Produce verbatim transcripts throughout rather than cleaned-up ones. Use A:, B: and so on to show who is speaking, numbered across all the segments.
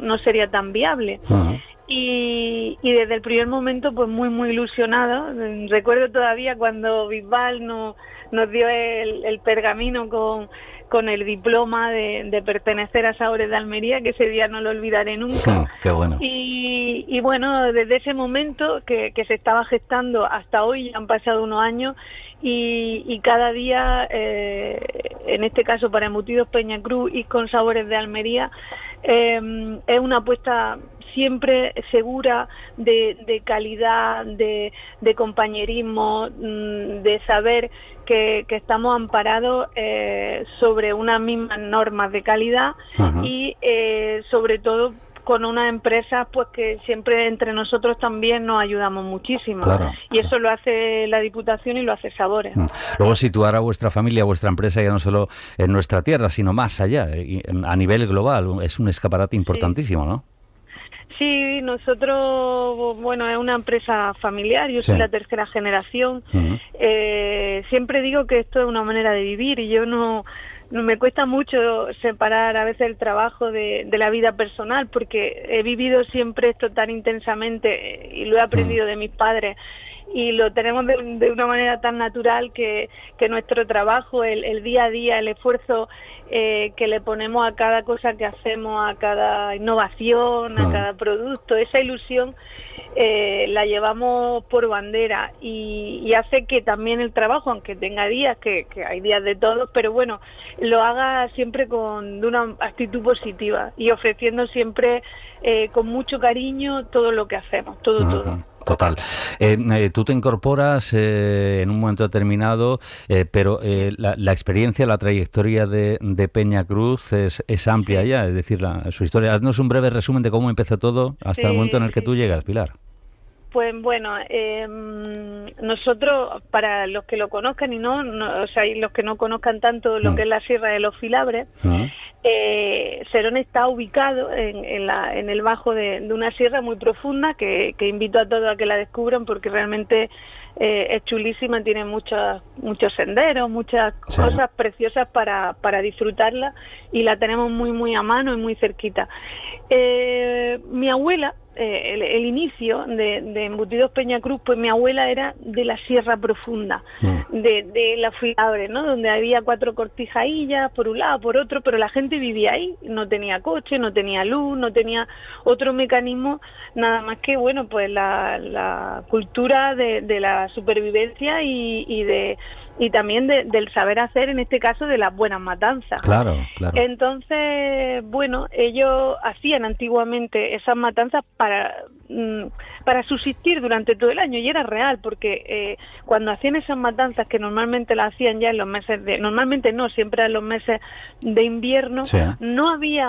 A: no sería tan viable.
B: Uh-huh.
A: Y, y desde el primer momento, pues muy, muy ilusionado. Recuerdo todavía cuando Bisbal no, nos dio el, el pergamino con, con el diploma de, de pertenecer a Sabores de Almería, que ese día no lo olvidaré nunca.
B: Uh, qué bueno.
A: Y, y bueno, desde ese momento que, que se estaba gestando hasta hoy, ya han pasado unos años, y, y cada día, eh, en este caso para Embutidos Peña Cruz y con Sabores de Almería, eh, es una apuesta siempre segura de, de calidad, de, de compañerismo, de saber que, que estamos amparados eh, sobre unas mismas normas de calidad. Uh-huh. Y eh, sobre todo con unas empresas pues que siempre entre nosotros también nos ayudamos muchísimo.
B: Claro.
A: Y eso lo hace la Diputación y lo hace Sabores.
B: Luego situar a vuestra familia, a vuestra empresa ya no solo en nuestra tierra, sino más allá, a nivel global, es un escaparate importantísimo,
A: sí.
B: ¿no?
A: Sí, nosotros, bueno, es una empresa familiar, yo
B: sí.
A: soy la tercera generación. Uh-huh. Eh, siempre digo que esto es una manera de vivir y yo no, no me cuesta mucho separar a veces el trabajo de, de la vida personal, porque he vivido siempre esto tan intensamente y lo he aprendido uh-huh. de mis padres. Y lo tenemos de, de una manera tan natural que, que nuestro trabajo, el, el día a día, el esfuerzo eh, que le ponemos a cada cosa que hacemos, a cada innovación, a cada producto, esa ilusión eh, la llevamos por bandera y, y hace que también el trabajo, aunque tenga días, que, que hay días de todos, pero bueno, lo haga siempre con de una actitud positiva y ofreciendo siempre eh, con mucho cariño todo lo que hacemos, todo, uh-huh. todo.
B: Total. Eh, eh, tú te incorporas eh, en un momento determinado, eh, pero eh, la, la experiencia, la trayectoria de, de Peña Cruz es, es amplia ya, es decir, la, su historia. Haznos un breve resumen de cómo empezó todo hasta sí, el momento en el que sí. tú llegas, Pilar.
A: Pues bueno, eh, nosotros, para los que lo conozcan y no, no, o sea, y los que no conozcan tanto lo mm. que es la Sierra de los Filabres, mm. eh, Serón está ubicado en, en, la, en el bajo de, de una sierra muy profunda que, que invito a todos a que la descubran porque realmente eh, es chulísima, tiene muchos muchos senderos, muchas sí. cosas preciosas para, para disfrutarla y la tenemos muy muy a mano y muy cerquita. Eh, mi abuela, Eh, el, el inicio de, de Embutidos Peña Cruz, pues mi abuela era de la Sierra Profunda, mm. de, de la Filabre, ¿no? Donde había cuatro cortijaillas por un lado, por otro, pero la gente vivía ahí, no tenía coche, no tenía luz, no tenía otro mecanismo, nada más que, bueno, pues la, la cultura de, de la supervivencia y, y de y también de, del saber hacer, en este caso, de las buenas matanzas.
B: Claro, claro.
A: Entonces, bueno, ellos hacían antiguamente esas matanzas para para subsistir durante todo el año y era real, porque eh, cuando hacían esas matanzas, que normalmente las hacían ya en los meses de... Normalmente no, siempre en los meses de invierno, sí. no había...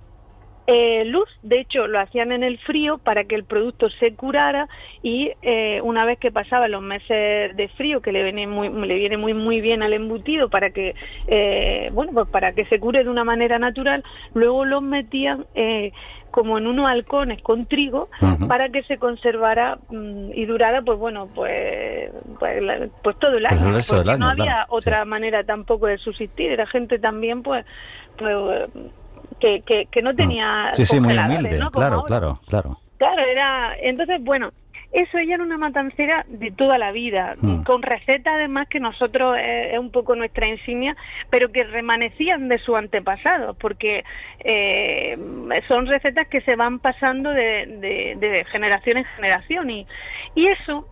A: Eh, luz, de hecho lo hacían en el frío para que el producto se curara y eh, una vez que pasaban los meses de frío, que le viene muy le viene muy muy bien al embutido para que eh, bueno pues para que se cure de una manera natural, luego los metían eh, como en unos halcones con trigo uh-huh. para que se conservara um, y durara pues bueno pues pues, la, pues todo el año,
B: pues el
A: porque
B: año,
A: no había
B: claro.
A: otra
B: sí. manera
A: manera tampoco de subsistir, era gente también pues pues Que, que, que no tenía
B: sí, sí, muy humilde,
A: ¿no?
B: claro,
A: ahora.
B: claro, claro.
A: Claro, era... Entonces, bueno, eso ella era una matancera de toda la vida, mm. con recetas además que nosotros eh, es un poco nuestra insignia, pero que remanecían de sus antepasados, porque eh, son recetas que se van pasando de, de, de generación en generación y, y eso...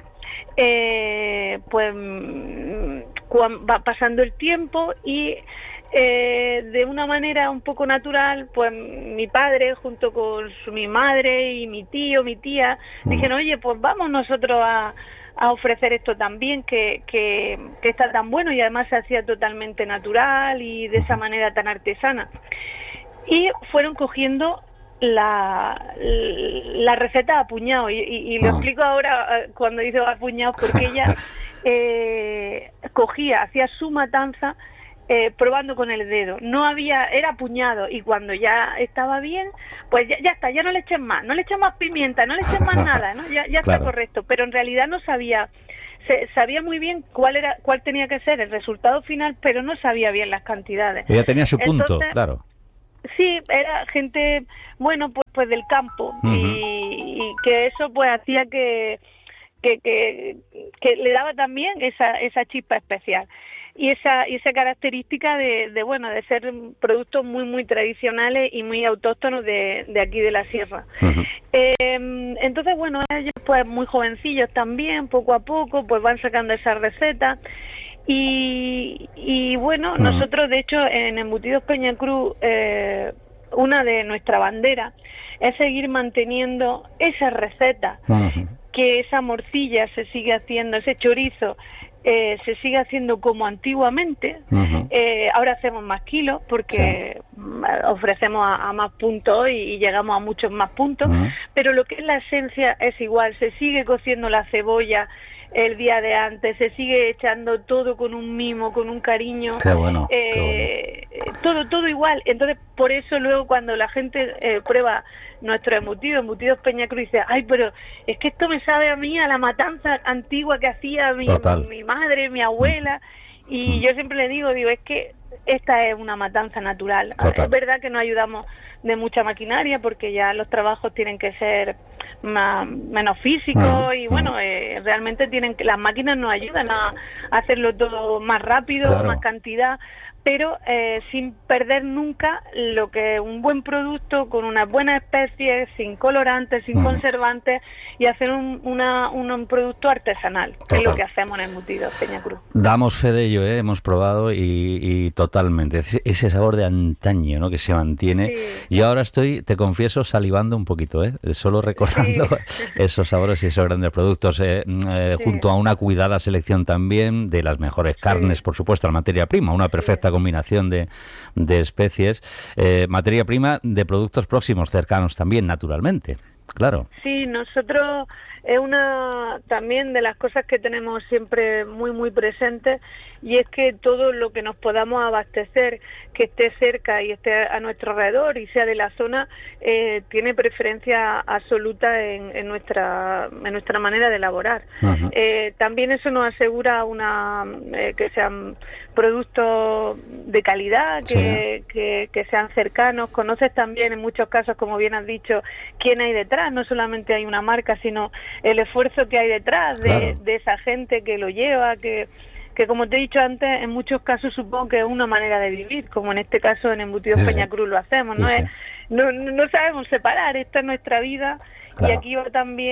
A: Eh, pues va pasando el tiempo y eh, de una manera un poco natural, pues mi padre junto con su, mi madre y mi tío, mi tía, mm. dijeron, oye, pues vamos nosotros a, a ofrecer esto también, que, que, que está tan bueno y además se hacía totalmente natural y de esa manera tan artesana. Y fueron cogiendo la, la receta a puñado y, y, y lo explico ahora cuando dice a puñado porque ella eh, cogía, hacía su matanza eh, probando con el dedo, no había, era puñado y cuando ya estaba bien pues ya, ya está, ya no le echen más, no le echen más pimienta, no le echen más nada, ¿no? ya, ya claro. Está correcto, pero en realidad no sabía, se, sabía muy bien cuál era, cuál tenía que ser el resultado final, pero no sabía bien las cantidades.
B: Ella tenía su punto,
A: Entonces,
B: claro.
A: Sí, era gente, bueno, pues, pues del campo, uh-huh. y, y que eso pues hacía que, que, que, que le daba también esa, esa chispa especial. Y esa y esa característica de, de bueno de ser productos muy muy tradicionales y muy autóctonos de, de aquí de la sierra. Uh-huh. eh, entonces bueno, ellos pues muy jovencillos también, poco a poco pues van sacando esas recetas y, y bueno, uh-huh. nosotros de hecho en Embutidos Peña Cruz eh, una de nuestras banderas es seguir manteniendo esas recetas, uh-huh. que esa morcilla se sigue haciendo, ese chorizo Eh, se sigue haciendo como antiguamente. Uh-huh. eh, ahora hacemos más kilos porque sí. ofrecemos a, a más puntos y, y llegamos a muchos más puntos, uh-huh. pero lo que es la esencia es igual, se sigue cociendo la cebolla el día de antes, se sigue echando todo con un mimo, con un cariño,
B: qué bueno,
A: eh,
B: qué
A: bueno. todo todo igual. Entonces por eso luego cuando la gente eh, prueba nuestro embutido, embutidos Peña Cruz, dice, ay, pero es que esto me sabe a mí a la matanza antigua que hacía mi, mi, mi madre, mi abuela, y mm. yo siempre le digo, digo, es que esta es una matanza natural. Total. Es verdad que nos ayudamos de mucha maquinaria porque ya los trabajos tienen que ser más, menos físicos, mm. y bueno, eh, realmente tienen que, las máquinas nos ayudan a, a hacerlo todo más rápido, claro. más cantidad, pero eh, sin perder nunca lo que es un buen producto, con unas buenas especies, sin colorantes, sin mm. conservantes, y hacer un, una, un, un producto artesanal, Total. que es lo que hacemos en Embutidos Peña Cruz.
B: Damos fe de ello, ¿eh? Hemos probado y, y totalmente, ese sabor de antaño, ¿no?, que se mantiene. Sí. Yo ahora estoy, te confieso, salivando un poquito, ¿eh? Solo recordando sí. esos sabores y esos grandes productos, eh, eh, sí. junto a una cuidada selección también de las mejores carnes, sí. por supuesto, la materia prima, una perfecta sí. combinación de, de especies, eh, materia prima de productos próximos, cercanos también, naturalmente, claro.
A: Sí, nosotros es una también de las cosas que tenemos siempre muy muy presentes, y es que todo lo que nos podamos abastecer, que esté cerca y esté a nuestro alrededor y sea de la zona, eh, tiene preferencia absoluta en, en nuestra en nuestra manera de elaborar. Uh-huh. Eh, también eso nos asegura una eh, que sean productos de calidad, que, sí. que, que sean cercanos. Conoces también en muchos casos, como bien has dicho, quién hay detrás. No solamente hay una marca, sino el esfuerzo que hay detrás de, claro. de esa gente que lo lleva, que que como te he dicho antes, en muchos casos supongo que es una manera de vivir, como en este caso en Embutidos sí, Peña Cruz lo hacemos, ¿no? Sí, sí. Es, no, no sabemos separar, esta es nuestra vida, claro. y aquí va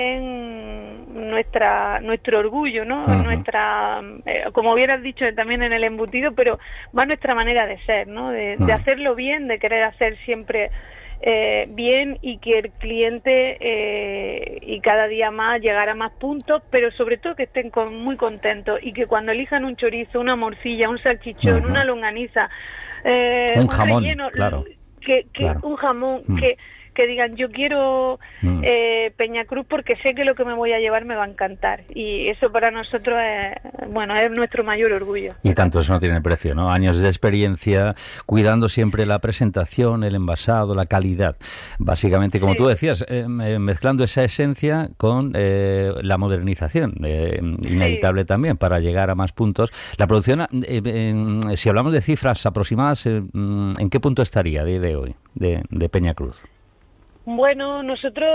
A: también nuestra nuestro orgullo, ¿no? Uh-huh. Nuestra, eh, como hubieras dicho también en el embutido, pero va nuestra manera de ser, ¿no? De, uh-huh. de hacerlo bien, de querer hacer siempre Eh, bien, y que el cliente eh, y cada día más llegar a más puntos, pero sobre todo que estén con, muy contentos, y que cuando elijan un chorizo, una morcilla, un salchichón, uh-huh. una longaniza, eh,
B: un,
A: un
B: jamón,
A: relleno,
B: claro,
A: que, que
B: claro.
A: un jamón,
B: uh-huh.
A: que que digan, yo quiero mm. eh, Peña Cruz porque sé que lo que me voy a llevar me va a encantar, y eso para nosotros es, bueno, es nuestro mayor orgullo.
B: Y tanto, eso no tiene precio, ¿no? Años de experiencia, cuidando siempre la presentación, el envasado, la calidad, básicamente, como sí. tú decías, eh, mezclando esa esencia con eh, la modernización, eh, inevitable sí. también, para llegar a más puntos. La producción, eh, eh, si hablamos de cifras aproximadas, eh, ¿en qué punto estaría a día de hoy de, de Peña Cruz?
A: Bueno, nosotros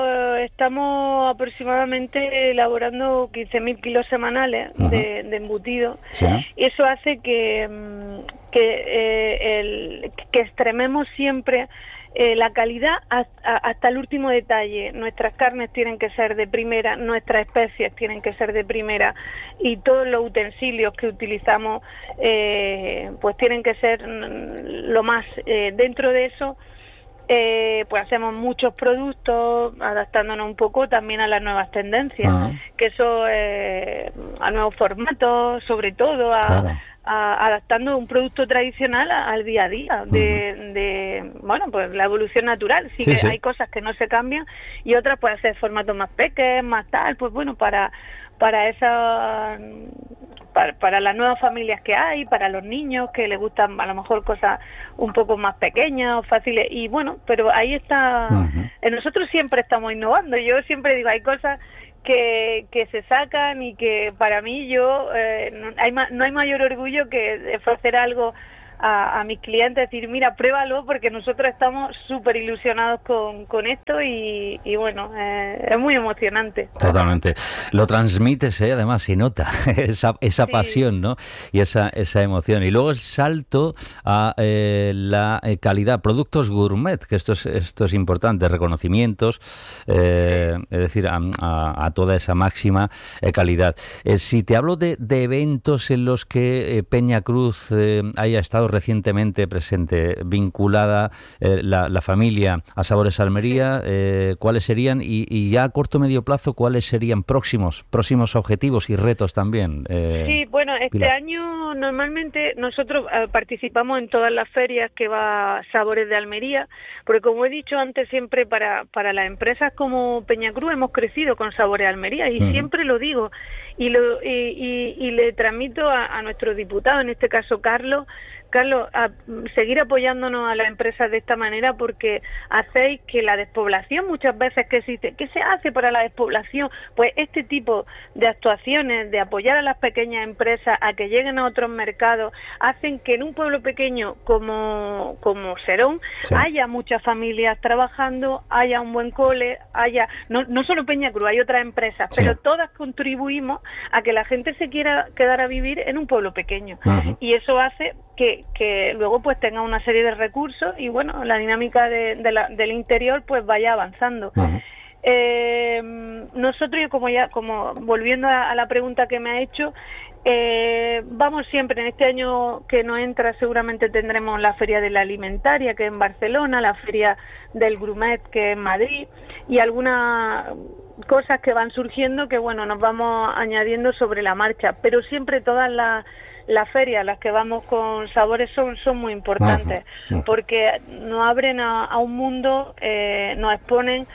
A: estamos aproximadamente elaborando quince mil kilos semanales uh-huh. de, de embutido, ¿sí? Y eso hace que, que, eh, el, que extrememos siempre eh, la calidad hasta, hasta el último detalle. Nuestras carnes tienen que ser de primera, nuestras especies tienen que ser de primera, y todos los utensilios que utilizamos eh, pues tienen que ser lo más eh, dentro de eso. Eh, pues hacemos muchos productos adaptándonos un poco también a las nuevas tendencias, uh-huh. que eso eh, a nuevos formatos, sobre todo a, claro. a, adaptando un producto tradicional a, al día a día de, uh-huh. de bueno, pues la evolución natural. Sí, sí que sí. hay cosas que no se cambian, y otras pueden ser formatos más pequeños, más tal, pues bueno, para para esa para, para las nuevas familias que hay, para los niños que les gustan a lo mejor cosas un poco más pequeñas o fáciles, y bueno, pero ahí está. Uh-huh. Nosotros siempre estamos innovando. Yo siempre digo, hay cosas que, que se sacan, y que para mí yo eh, no, hay, no hay mayor orgullo que ofrecer algo a, a mis clientes, decir, mira, pruébalo, porque nosotros estamos súper ilusionados con, con esto y, y bueno, eh, es muy emocionante.
B: Totalmente. Lo transmites, ¿eh? Además, se nota esa, esa sí. pasión, ¿no? Y esa, esa emoción. Y luego el salto a eh, la eh, calidad, productos gourmet, que esto es, esto es importante, reconocimientos, eh, es decir, a, a, a toda esa máxima eh, calidad. Eh, si te hablo de, de eventos en los que eh, Peña Cruz eh, haya estado recientemente presente, vinculada eh, la, la familia a Sabores Almería, eh, ¿cuáles serían? Y, y ya a corto medio plazo, ¿cuáles serían próximos próximos objetivos y retos también? Eh,
A: sí, bueno, este
B: Pilar.
A: año normalmente nosotros eh, participamos en todas las ferias que va Sabores de Almería, porque como he dicho antes, siempre para, para las empresas como Peña Cruz hemos crecido con Sabores Almería y uh-huh. siempre lo digo y, lo, y, y, y le transmito a, a nuestro diputado, en este caso Carlos, Carlos, a seguir apoyándonos a las empresas de esta manera, porque hacéis que la despoblación muchas veces que existe, ¿qué se hace para la despoblación? Pues este tipo de actuaciones, de apoyar a las pequeñas empresas a que lleguen a otros mercados, hacen que en un pueblo pequeño como, como Serón sí. haya muchas familias trabajando, haya un buen cole, haya, no, no solo Peña Cruz, hay otras empresas, sí. pero todas contribuimos a que la gente se quiera quedar a vivir en un pueblo pequeño. Uh-huh. Y eso hace que, que luego pues tenga una serie de recursos y bueno, la dinámica de, de la, del interior pues vaya avanzando. Uh-huh. Eh, nosotros, como ya, como volviendo a, a la pregunta que me ha hecho, eh, vamos siempre, en este año que no entra seguramente tendremos la Feria de la Alimentaria, que es en Barcelona, la Feria del Grumet, que es en Madrid, y algunas cosas que van surgiendo que bueno, nos vamos añadiendo sobre la marcha, pero siempre todas las las ferias a las que vamos con Sabores son, son muy importantes, uh-huh. porque nos abren a, a un mundo, eh, nos exponen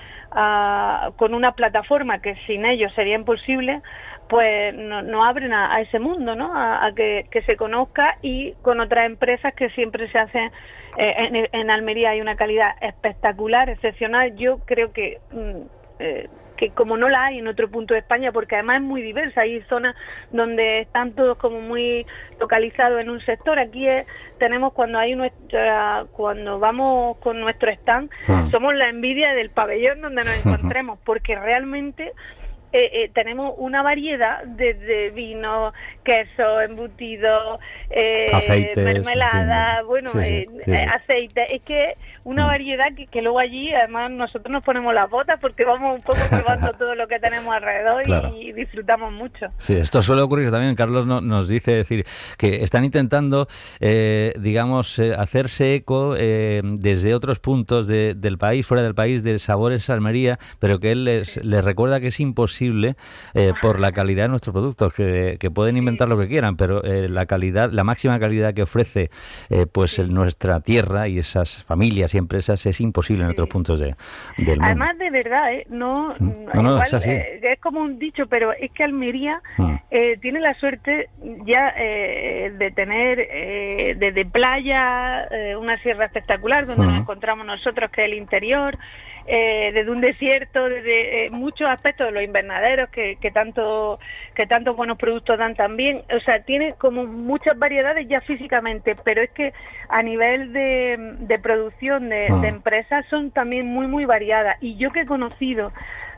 A: a, con una plataforma que sin ellos sería imposible, pues nos no abren a, a ese mundo, ¿no? A, a que, que se conozca, y con otras empresas que siempre se hacen. Eh, en, en Almería hay una calidad espectacular, excepcional. Yo creo que... Eh, que como no la hay en otro punto de España, porque además es muy diversa, hay zonas donde están todos como muy localizados en un sector. Aquí es, tenemos cuando hay nuestra, cuando vamos con nuestro stand, sí. somos la envidia del pabellón donde nos encontremos, porque realmente Eh, eh, tenemos una variedad de, de vinos, queso, embutidos, eh,
B: Aceites,
A: mermelada,
B: sí,
A: bueno,
B: sí, sí,
A: eh,
B: sí, sí.
A: aceite. Es que una variedad que, que luego allí, además, nosotros nos ponemos las botas porque vamos un poco probando todo lo que tenemos alrededor claro. y, y disfrutamos mucho.
B: Sí, esto suele ocurrir también. Carlos no, nos dice decir que están intentando, eh, digamos, eh, hacerse eco eh, desde otros puntos de, del país, fuera del país, de Sabores Almería, pero que él les, sí. les recuerda que es imposible eh, por la calidad de nuestros productos, que, que pueden inventar lo que quieran, pero eh, la calidad, la máxima calidad que ofrece eh, pues en nuestra tierra y esas familias y empresas es imposible en sí. otros puntos de, del mundo.
A: Además, de verdad, ¿eh? no,
B: no, no
A: igual,
B: es así.
A: Eh, es como un dicho, pero es que Almería mm. eh, tiene la suerte ya eh, de tener eh, desde playa, eh, una sierra espectacular donde mm. nos encontramos nosotros, que es el interior, eh, desde un desierto, desde eh, muchos aspectos de los invernaderos que, que tanto que tantos buenos productos dan también. O sea, tiene como muchas variedades ya físicamente, pero es que a nivel de, de producción de, mm. de empresas son también muy muy variadas. Y yo que he conocido,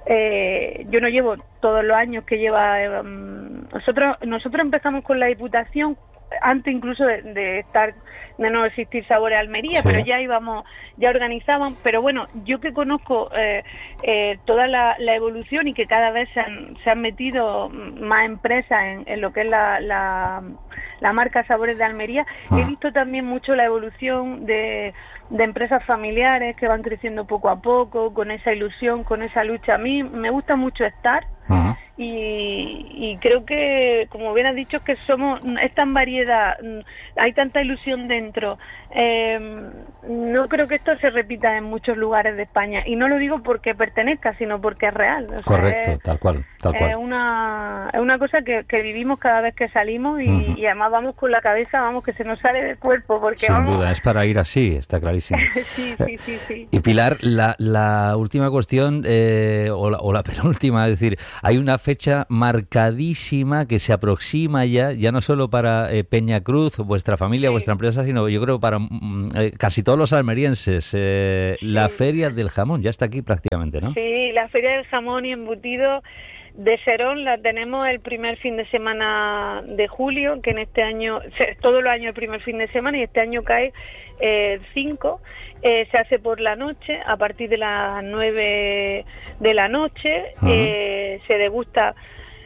A: eh, yo no llevo todos los años que lleva eh, nosotros nosotros empezamos con la Diputación antes incluso de, de estar de no existir Sabores Almería, sí. pero ya íbamos, ya organizaban, pero bueno, yo que conozco eh, eh, toda la, la evolución y que cada vez se han, se han metido más empresas en, en lo que es la, la, la marca Sabores de Almería, ah. he visto también mucho la evolución de, de empresas familiares que van creciendo poco a poco, con esa ilusión, con esa lucha. A mí me gusta mucho estar, uh-huh. y, y creo que, como bien has dicho, que somos, es tan variedad, hay tanta ilusión dentro, Eh, no creo que esto se repita en muchos lugares de España, y no lo digo porque pertenezca, sino porque es real. O sea,
B: correcto,
A: es,
B: tal cual, tal cual.
A: Es una, es una cosa que, que vivimos cada vez que salimos y, uh-huh. y además vamos con la cabeza, vamos, que se nos sale del cuerpo. Porque
B: Sin
A: vamos...
B: duda, es para ir así, está clarísimo.
A: sí, sí, sí, sí.
B: Y Pilar, la, la última cuestión, eh, o, la, o la penúltima, es decir, hay una fecha marcadísima que se aproxima ya, ya no solo para eh, Peñacruz, vuestra familia, sí. vuestra empresa, sino yo creo para eh, casi todos los almerienses. Eh, sí. La Feria del Jamón ya está aquí prácticamente, ¿no?
A: Sí, la Feria del Jamón y Embutido de Serón la tenemos el primer fin de semana de julio, que en este año, todos los años el primer fin de semana, y este año cae el eh, cinco. Eh, se hace por la noche, a partir de las nueve de la noche. Uh-huh. eh, se degusta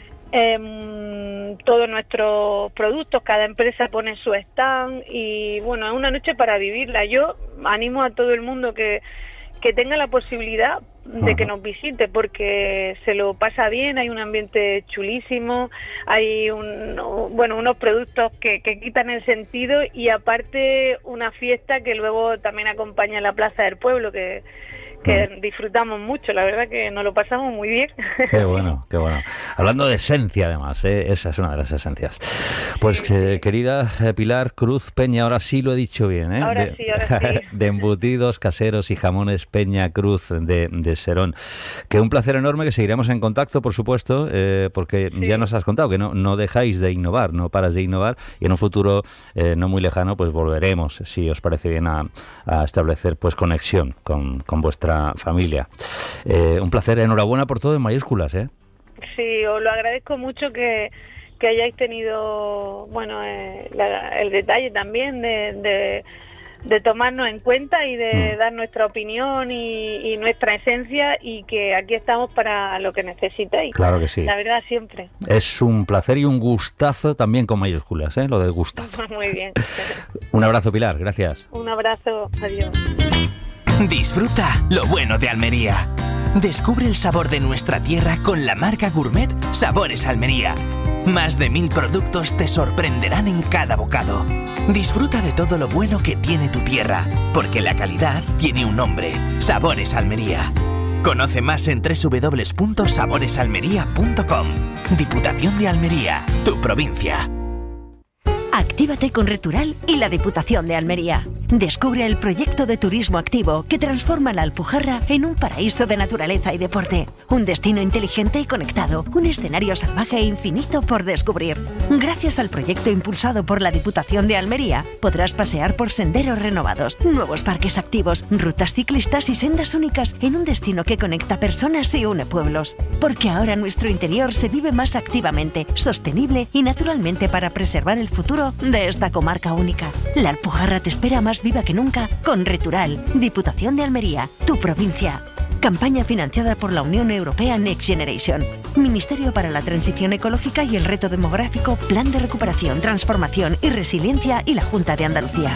A: Eh, todos nuestros productos, cada empresa pone su stand y bueno, es una noche para vivirla. Yo animo a todo el mundo que, que tenga la posibilidad de que nos visite, porque se lo pasa bien, hay un ambiente chulísimo, hay un, bueno, unos productos que, que quitan el sentido, y aparte una fiesta que luego también acompaña la Plaza del Pueblo, que que disfrutamos mucho, la verdad que nos lo pasamos muy bien.
B: Qué bueno, qué bueno. Hablando de esencia, además, ¿eh? Esa es una de las esencias. Pues, sí, eh, querida Pilar Cruz Peña, ahora sí lo he dicho bien, ¿eh?
A: Ahora
B: de,
A: sí, ahora sí.
B: De embutidos caseros y jamones Peña Cruz de, de Serón. Que un placer enorme, que seguiremos en contacto, por supuesto, eh, porque sí. ya nos has contado que no, no dejáis de innovar, no paras de innovar, y en un futuro eh, no muy lejano, pues volveremos, si os parece bien, a, a establecer pues conexión con, con vuestra familia. Eh, un placer, enhorabuena por todo en mayúsculas, ¿eh?
A: Sí, os lo agradezco mucho que, que hayáis tenido, bueno, eh, la, el detalle también de, de, de tomarnos en cuenta y de mm. dar nuestra opinión y, y nuestra esencia, y que aquí estamos para lo que necesitéis.
B: Claro que sí.
A: La verdad, siempre.
B: Es un placer y un gustazo también con mayúsculas, ¿eh? Lo del gustazo.
A: Muy bien.
B: Un abrazo, Pilar, gracias.
A: Un abrazo, adiós.
C: Disfruta lo bueno de Almería. Descubre el sabor de nuestra tierra con la marca gourmet Sabores Almería. Más de mil productos te sorprenderán en cada bocado. Disfruta de todo lo bueno que tiene tu tierra, porque la calidad tiene un nombre: Sabores Almería. Conoce más en doble u doble u doble u punto sabores almería punto com. Diputación de Almería, tu provincia.
D: Actívate con Retural y la Diputación de Almería. Descubre el proyecto de turismo activo que transforma la Alpujarra en un paraíso de naturaleza y deporte. Un destino inteligente y conectado. Un escenario salvaje e infinito por descubrir. Gracias al proyecto impulsado por la Diputación de Almería, podrás pasear por senderos renovados, nuevos parques activos, rutas ciclistas y sendas únicas en un destino que conecta personas y une pueblos. Porque ahora nuestro interior se vive más activamente, sostenible y naturalmente, para preservar el futuro de esta comarca única. La Alpujarra te espera más viva que nunca con Retural, Diputación de Almería, tu provincia. Campaña financiada por la Unión Europea Next Generation, Ministerio para la Transición Ecológica y el Reto Demográfico, Plan de Recuperación, Transformación y Resiliencia y la Junta de Andalucía.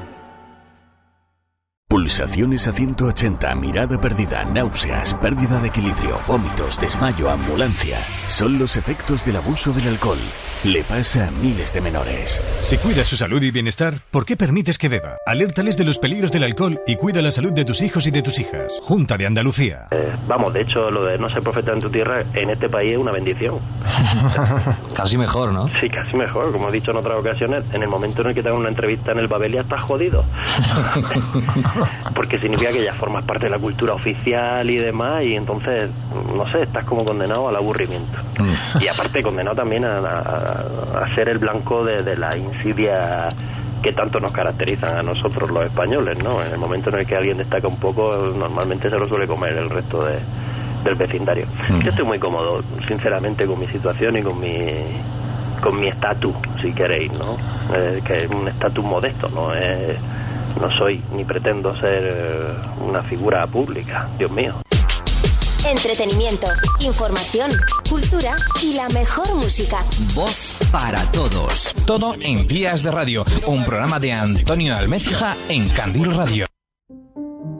E: Pulsaciones a ciento ochenta, mirada perdida, náuseas, pérdida de equilibrio, vómitos, desmayo, ambulancia. Son los efectos del abuso del alcohol. Le pasa a miles de menores.
F: Si cuidas su salud y bienestar, ¿por qué permites que beba? Alértales de los peligros del alcohol y cuida la salud de tus hijos y de tus hijas. Junta de Andalucía.
G: Eh, vamos, de hecho, lo de no ser profeta en tu tierra, en este país es una bendición.
H: Casi mejor, ¿no?
G: Sí, casi mejor. Como he dicho en otras ocasiones, en el momento en el que te hagan una entrevista en el Babelia, estás jodido. Porque significa que ya formas parte de la cultura oficial y demás, y entonces, no sé, estás como condenado al aburrimiento. Mm. Y aparte condenado también a, a, a ser el blanco de, de la insidia que tanto nos caracterizan a nosotros los españoles, ¿no? En el momento en el que alguien destaca un poco, normalmente se lo suele comer el resto de, del vecindario. Mm. Yo estoy muy cómodo, sinceramente, con mi situación y con mi con mi estatus, si queréis, ¿no? Eh, que es un estatus modesto, ¿no? Es... No soy ni pretendo ser una figura pública, Dios mío.
I: Entretenimiento, información, cultura y la mejor música.
C: Voz para todos.
J: Todo en Días de Radio, un programa de Antonio Almeja en Candil Radio.